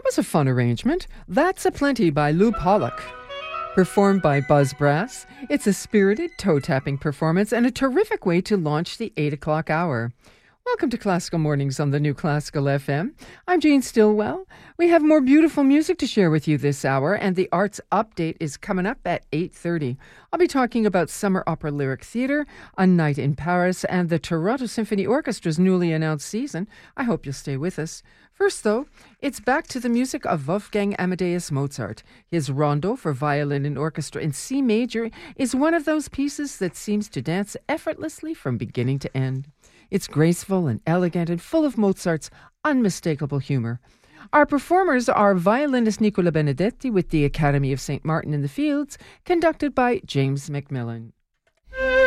was a fun arrangement. That's a Plenty by Lou Pollock. Performed by Buzz Brass, it's a spirited toe-tapping performance and a terrific way to launch the 8 o'clock hour. Welcome to Classical Mornings on the New Classical FM. I'm Jane Stillwell. We have more beautiful music to share with you this hour, and the Arts Update is coming up at 8:30. I'll be talking about Summer Opera Lyric Theatre, A Night in Paris, and the Toronto Symphony Orchestra's newly announced season. I hope you'll stay with us. First, though, it's back to the music of Wolfgang Amadeus Mozart. His Rondo for violin and orchestra in C major is one of those pieces that seems to dance effortlessly from beginning to end. It's graceful and elegant and full of Mozart's unmistakable humor. Our performers are violinist Nicola Benedetti with the Academy of St. Martin in the Fields, conducted by James Macmillan.